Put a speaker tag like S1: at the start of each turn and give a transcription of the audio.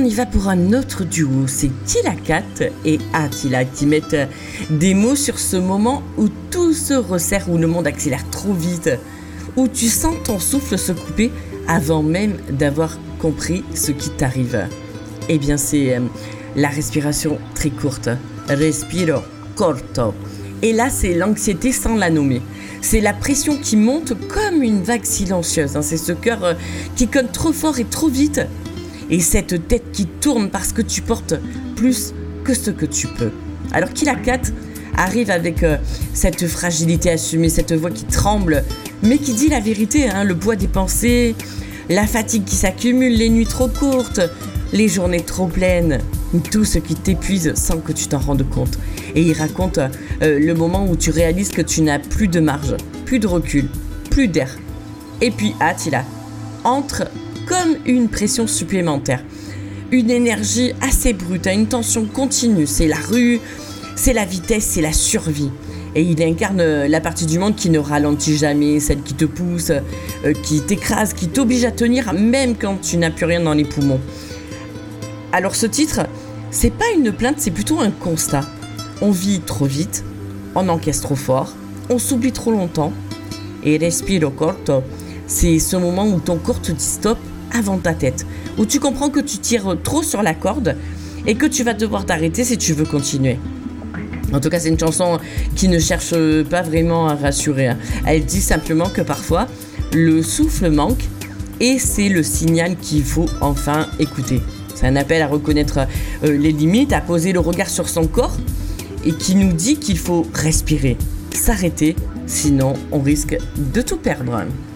S1: on y va pour un autre duo. C'est Tilakat et Attila qui mettent des mots sur ce moment où tout se resserre, où le monde accélère trop vite, où tu sens ton souffle se couper avant même d'avoir compris ce qui t'arrive. Eh bien, c'est la respiration très courte. Respiro corto. Et là, c'est l'anxiété sans la nommer. C'est la pression qui monte comme une vague silencieuse. C'est ce cœur qui cogne trop fort et trop vite. Et cette tête qui tourne parce que tu portes plus que ce que tu peux. Alors Tilakat arrive avec cette fragilité assumée, cette voix qui tremble, mais qui dit la vérité, le poids des pensées, la fatigue qui s'accumule, les nuits trop courtes, les journées trop pleines, tout ce qui t'épuise sans que tu t'en rendes compte. Et il raconte le moment où tu réalises que tu n'as plus de marge, plus de recul, plus d'air. Et puis Attila entre comme une pression supplémentaire, une énergie assez brute, une tension continue. C'est la rue, c'est la vitesse, c'est la survie. Et il incarne la partie du monde qui ne ralentit jamais, celle qui te pousse, qui t'écrase, qui t'oblige à tenir même quand tu n'as plus rien dans les poumons. Alors ce titre, c'est pas une plainte, c'est plutôt un constat. On vit trop vite, on encaisse trop fort, on s'oublie trop longtemps. Et respiro corto, c'est ce moment où ton corps te dit stop avant ta tête, où tu comprends que tu tires trop sur la corde et que tu vas devoir t'arrêter si tu veux continuer. En tout cas, c'est une chanson qui ne cherche pas vraiment à rassurer. Elle dit simplement que parfois, le souffle manque et c'est le signal qu'il faut enfin écouter. C'est un appel à reconnaître les limites, à poser le regard sur son corps et qui nous dit qu'il faut respirer, s'arrêter, sinon on risque de tout perdre.